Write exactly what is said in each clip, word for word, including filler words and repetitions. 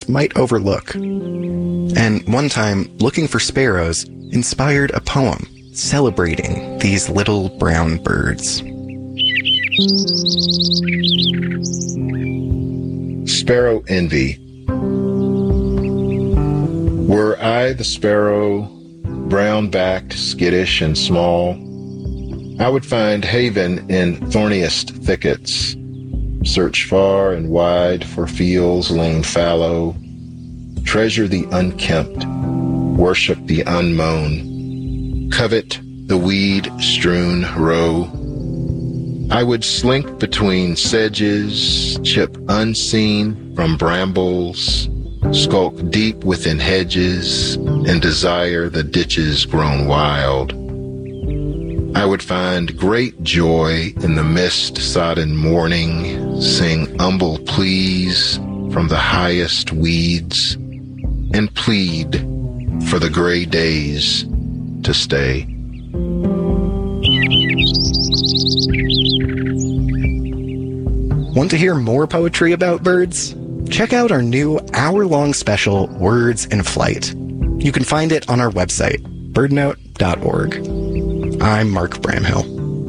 might overlook. And one time, looking for sparrows inspired a poem celebrating these little brown birds. Sparrow Envy. Were I the sparrow, brown-backed, skittish, and small, I would find haven in thorniest thickets, search far and wide for fields lain fallow, treasure the unkempt, worship the unmown, covet the weed-strewn row. I would slink between sedges, chip unseen from brambles, skulk deep within hedges, and desire the ditches grown wild. I would find great joy in the mist-sodden morning, sing humble pleas from the highest weeds, and plead for the gray days to stay. Want to hear more poetry about birds? Check out our new hour-long special, Words in Flight. You can find it on our website, birdnote dot org. I'm Mark Bramhill.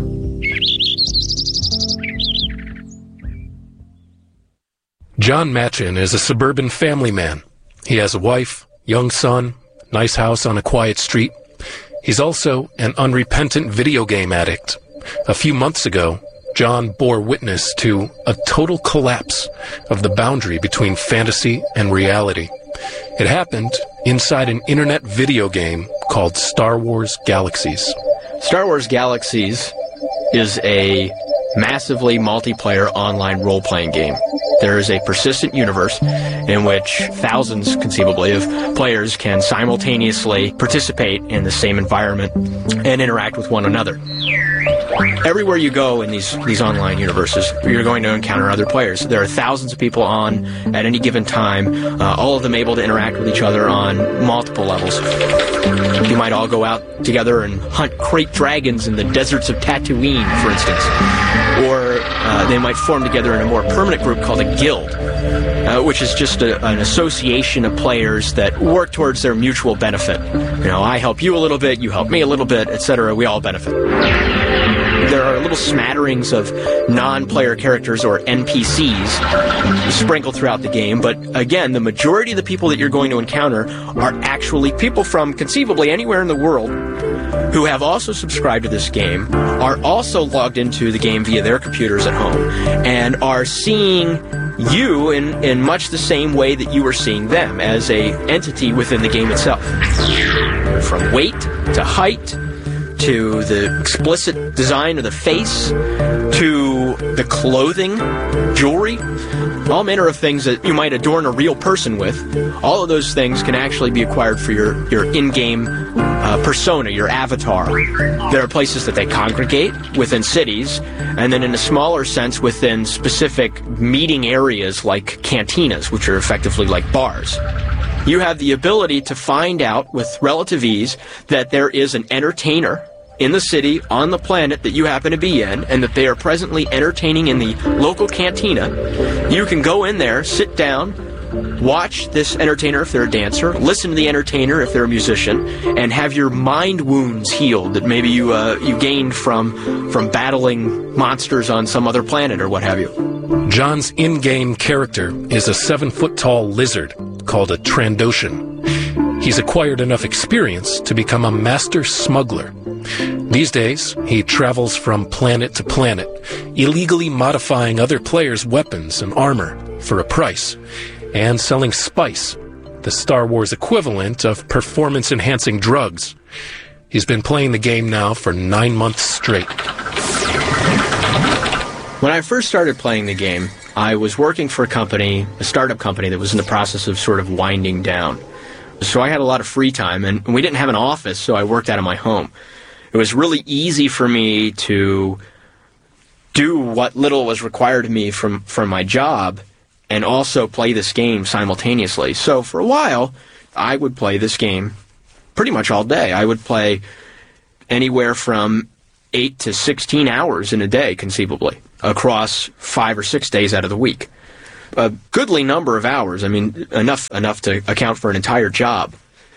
John Matchin is a suburban family man. He has a wife, young son, nice house on a quiet street. He's also an unrepentant video game addict. A few months ago, John bore witness to a total collapse of the boundary between fantasy and reality. It happened inside an internet video game called Star Wars Galaxies. Star Wars Galaxies is a massively multiplayer online role-playing game. There is a persistent universe in which thousands, conceivably, of players can simultaneously participate in the same environment and interact with one another. Everywhere you go in these, these online universes, you're going to encounter other players. There are thousands of people on at any given time, uh, all of them able to interact with each other on multiple levels. You might all go out together and hunt crate dragons in the deserts of Tatooine, for instance. Or uh, they might form together in a more permanent group called a guild, uh, which is just a, an association of players that work towards their mutual benefit. You know, I help you a little bit, you help me a little bit, et cetera. We all benefit. There are little smatterings of non-player characters, or N P Cs, sprinkled throughout the game, but again, the majority of the people that you're going to encounter are actually people from conceivably anywhere in the world who have also subscribed to this game, are also logged into the game via their computers at home, and are seeing you in, in much the same way that you are seeing them, as a entity within the game itself. From weight to height, to the explicit design of the face, to the clothing, jewelry, all manner of things that you might adorn a real person with. All of those things can actually be acquired for your, your in-game uh, persona, your avatar. There are places that they congregate within cities, and then in a smaller sense within specific meeting areas like cantinas, which are effectively like bars. You have the ability to find out with relative ease that there is an entertainer in the city, on the planet that you happen to be in, and that they are presently entertaining in the local cantina. You can go in there, sit down, watch this entertainer if they're a dancer, listen to the entertainer if they're a musician, and have your mind wounds healed that maybe you uh, you gained from from battling monsters on some other planet or what have you. John's in-game character is a seven-foot-tall lizard called a Trandoshan. He's acquired enough experience to become a master smuggler. These days, he travels from planet to planet, illegally modifying other players' weapons and armor for a price, and selling spice, the Star Wars equivalent of performance-enhancing drugs. He's been playing the game now for nine months straight. When I first started playing the game, I was working for a company, a startup company that was in the process of sort of winding down. So I had a lot of free time, and we didn't have an office, so I worked out of my home. It was really easy for me to do what little was required of me from, from my job and also play this game simultaneously. So for a while, I would play this game pretty much all day. I would play anywhere from eight to sixteen hours in a day, conceivably, across five or six days out of the week. a goodly number of hours. I mean, enough enough to account for an entire job.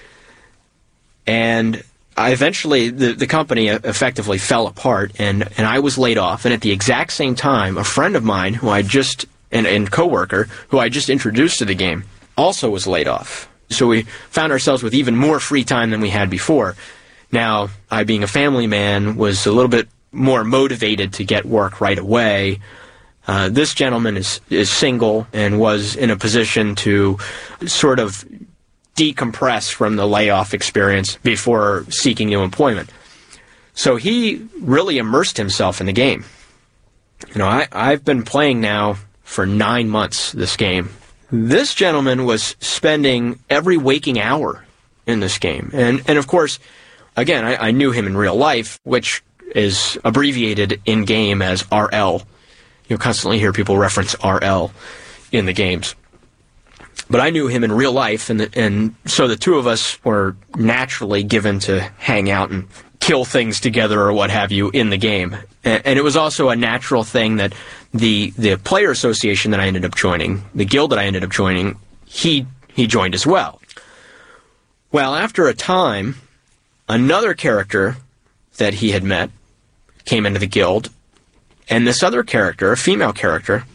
And I eventually, the, the company effectively fell apart, and, and I was laid off. And at the exact same time, a friend of mine, who I just, and, and coworker, who I just introduced to the game, also was laid off. So we found ourselves with even more free time than we had before. Now, I, being a family man, was a little bit more motivated to get work right away. Uh, this gentleman is, is single and was in a position to sort of decompress from the layoff experience before seeking new employment. So he really immersed himself in the game. You know, I, I've been playing now for nine months, this game. This gentleman was spending every waking hour in this game. And, and of course, again, I, I knew him in real life, which is abbreviated in-game as R L. You'll constantly hear people reference R L in the games. But I knew him in real life, and, the, and so the two of us were naturally given to hang out and kill things together or what have you in the game. And, and it was also a natural thing that the the player association that I ended up joining, the guild that I ended up joining, he he joined as well. Well, after a time, another character that he had met came into the guild, and this other character, a female character,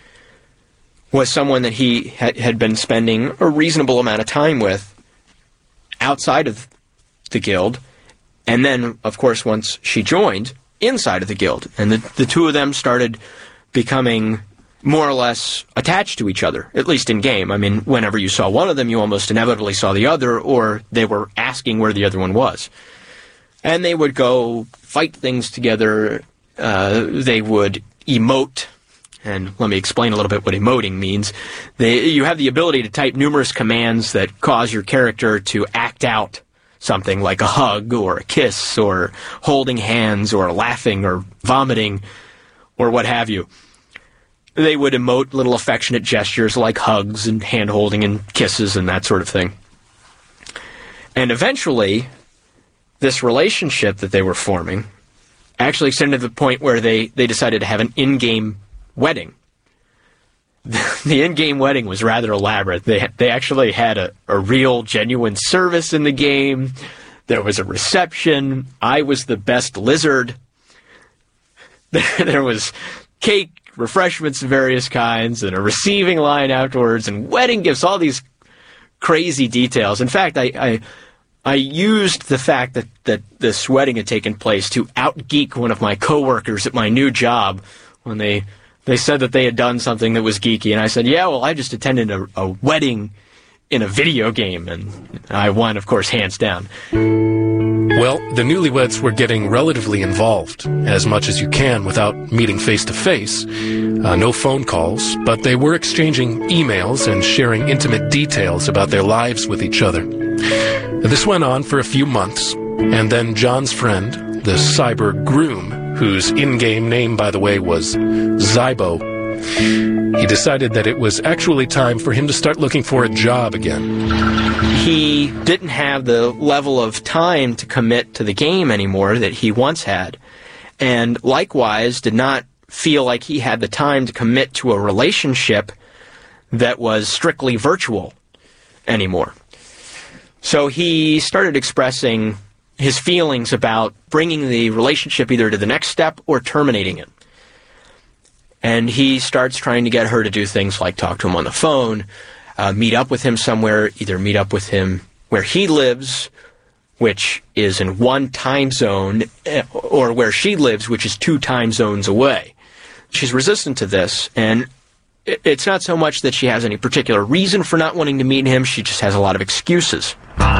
was someone that he had, had been spending a reasonable amount of time with outside of the guild, and then, of course, once she joined, inside of the guild. And the, the two of them started becoming more or less attached to each other, at least in-game. I mean, whenever you saw one of them, you almost inevitably saw the other, or they were asking where the other one was. And they would go fight things together. Uh, they would emote. And let me explain a little bit what emoting means. They, you have the ability to type numerous commands that cause your character to act out something like a hug or a kiss or holding hands or laughing or vomiting or what have you. They would emote little affectionate gestures like hugs and hand-holding and kisses and that sort of thing. And eventually, this relationship that they were forming actually extended to the point where they, they decided to have an in-game wedding. The in-game wedding was rather elaborate. They they actually had a, a real, genuine service in the game. There was a reception. I was the best lizard. There, there was cake, refreshments of various kinds, and a receiving line afterwards, and wedding gifts, all these crazy details. In fact, I, I, I used the fact that, that this wedding had taken place to out-geek one of my coworkers at my new job when they... They said that they had done something that was geeky, and I said, yeah, well, I just attended a, a wedding in a video game, and I won, of course, hands down. Well, the newlyweds were getting relatively involved, as much as you can without meeting face-to-face. Uh, no phone calls, but they were exchanging emails and sharing intimate details about their lives with each other. This went on for a few months, and then John's friend, the cyber groom, whose in-game name, by the way, was Zybo, he decided that it was actually time for him to start looking for a job again. He didn't have the level of time to commit to the game anymore that he once had, and likewise did not feel like he had the time to commit to a relationship that was strictly virtual anymore. So he started expressing his feelings about bringing the relationship either to the next step or terminating it. And he starts trying to get her to do things like talk to him on the phone, uh, meet up with him somewhere, either meet up with him where he lives, which is in one time zone, or where she lives, which is two time zones away. She's resistant to this, and it's not so much that she has any particular reason for not wanting to meet him, she just has a lot of excuses.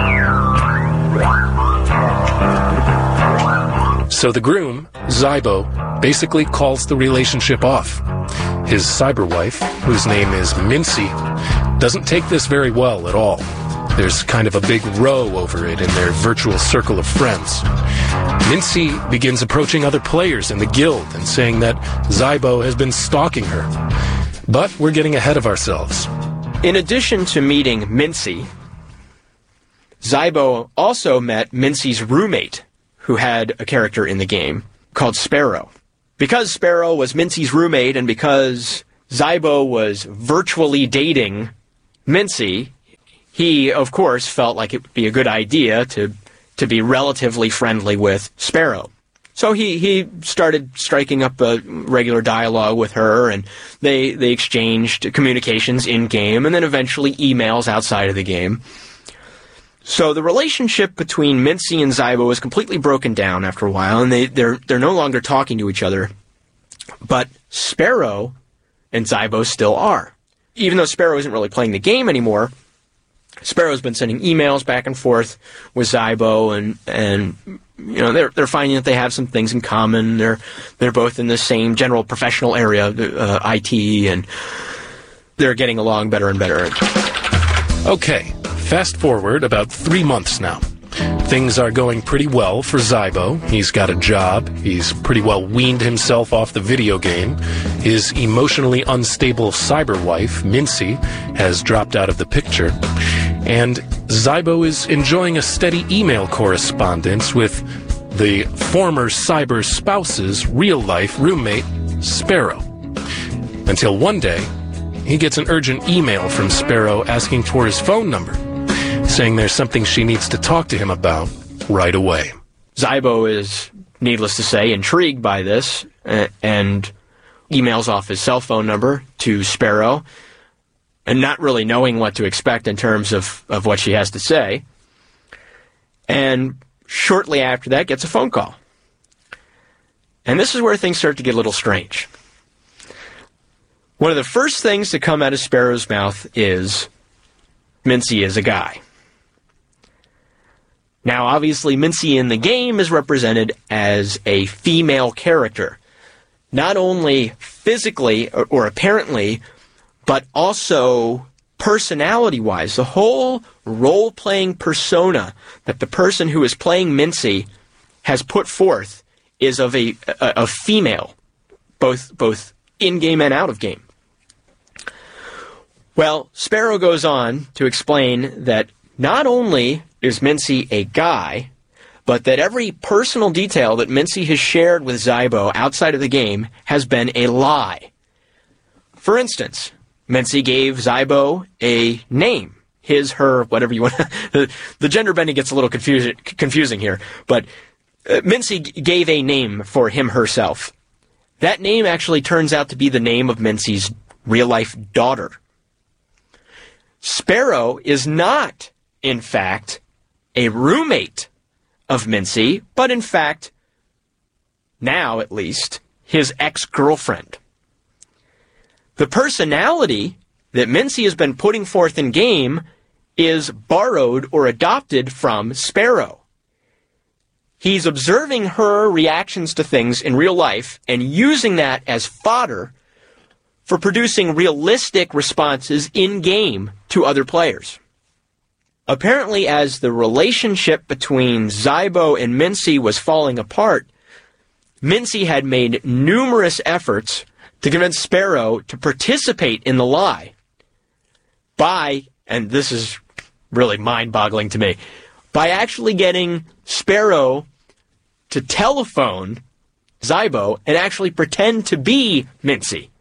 So the groom, Zybo, basically calls the relationship off. His cyber wife, whose name is Mincy, doesn't take this very well at all. There's kind of a big row over it in their virtual circle of friends. Mincy begins approaching other players in the guild and saying that Zybo has been stalking her. But we're getting ahead of ourselves. In addition to meeting Mincy, Zybo also met Mincy's roommate, who had a character in the game called Sparrow. Because Sparrow was Mincy's roommate, and because Zybo was virtually dating Mincy, he, of course, felt like it would be a good idea to to be relatively friendly with Sparrow. So he, he started striking up a regular dialogue with her, and they, they exchanged communications in-game, and then eventually emails outside of the game. So the relationship between Mincy and Zybo was completely broken down after a while, and they, they're, they're no longer talking to each other. But Sparrow and Zybo still are. Even though Sparrow isn't really playing the game anymore, Sparrow's been sending emails back and forth with Zybo, and and you know they're they're finding that they have some things in common. They're they're both in the same general professional area, uh, I T, and they're getting along better and better. Okay, fast forward about three months now. Things are going pretty well for Zybo. He's got a job. He's pretty well weaned himself off the video game. His emotionally unstable cyber wife, Mincy, has dropped out of the picture. And Zybo is enjoying a steady email correspondence with the former cyber spouse's real-life roommate, Sparrow. Until one day, he gets an urgent email from Sparrow asking for his phone number, saying there's something she needs to talk to him about right away. Zybo is, needless to say, intrigued by this, uh, and emails off his cell phone number to Sparrow, and not really knowing what to expect in terms of, of what she has to say. And shortly after that, gets a phone call. And this is where things start to get a little strange. One of the first things to come out of Sparrow's mouth is, Mincy is a guy. Now, obviously, Mincy in the game is represented as a female character. Not only physically or, or apparently, but also personality-wise. The whole role-playing persona that the person who is playing Mincy has put forth is of a, a, a female, both, both in-game and out-of-game. Well, Sparrow goes on to explain that not only is Mincy a guy, but that every personal detail that Mincy has shared with Zybo outside of the game has been a lie. For instance, Mincy gave Zybo a name. His, her, whatever you want. the, the gender bending gets a little confusing, confusing here, but uh, Mincy g- gave a name for him herself. That name actually turns out to be the name of Mincy's real-life daughter. Sparrow is not, in fact, a roommate of Mincy, but in fact, now at least, his ex-girlfriend. The personality that Mincy has been putting forth in game is borrowed or adopted from Sparrow. He's observing her reactions to things in real life and using that as fodder for producing realistic responses in-game to other players. Apparently, as the relationship between Zybo and Mincy was falling apart, Mincy had made numerous efforts to convince Sparrow to participate in the lie by, and this is really mind-boggling to me, by actually getting Sparrow to telephone Zybo and actually pretend to be Mincy.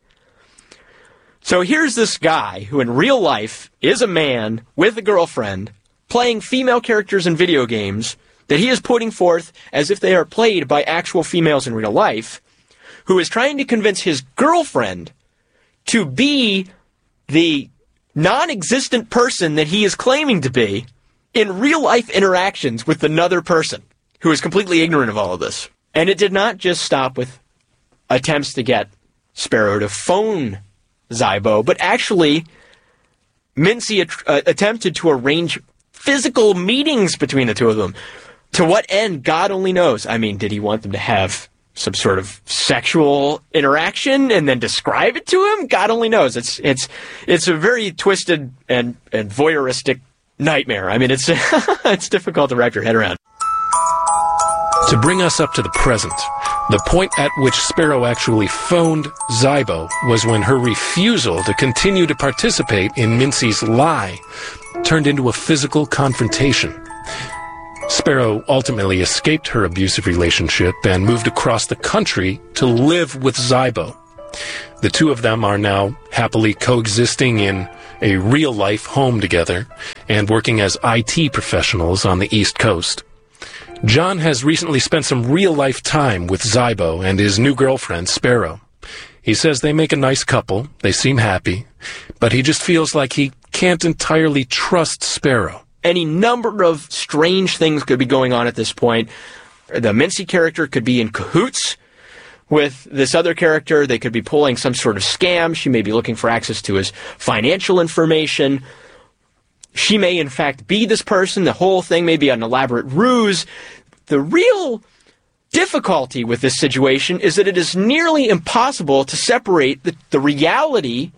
So here's this guy who in real life is a man with a girlfriend playing female characters in video games that he is putting forth as if they are played by actual females in real life, who is trying to convince his girlfriend to be the non-existent person that he is claiming to be in real-life interactions with another person who is completely ignorant of all of this. And it did not just stop with attempts to get Sparrow to phone Zybo, but actually Mincy at- uh, attempted to arrange physical meetings between the two of them. To what end, God only knows. I mean, did he want them to have some sort of sexual interaction and then describe it to him? God only knows. It's it's it's a very twisted and, and voyeuristic nightmare. I mean, it's it's difficult to wrap your head around. To bring us up to the present, the point at which Sparrow actually phoned Zybo was when her refusal to continue to participate in Mincy's lie turned into a physical confrontation. Sparrow ultimately escaped her abusive relationship and moved across the country to live with Zybo. The two of them are now happily coexisting in a real-life home together and working as I T professionals on the East Coast. John has recently spent some real-life time with Zybo and his new girlfriend, Sparrow. He says they make a nice couple, they seem happy, but he just feels like he can't entirely trust Sparrow. Any number of strange things could be going on at this point. The Mincy character could be in cahoots with this other character. They could be pulling some sort of scam. She may be looking for access to his financial information. She may, in fact, be this person. The whole thing may be an elaborate ruse. The real difficulty with this situation is that it is nearly impossible to separate the, the reality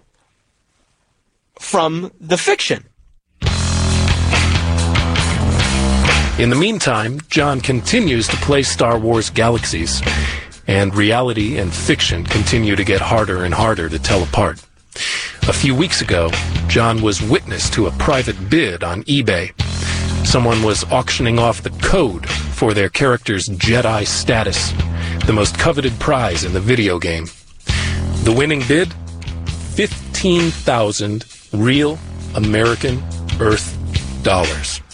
from the fiction. In the meantime, John continues to play Star Wars Galaxies, and reality and fiction continue to get harder and harder to tell apart. A few weeks ago, John was witness to a private bid on eBay. Someone was auctioning off the code for their character's Jedi status, the most coveted prize in the video game. The winning bid? fifteen thousand real American Earth dollars.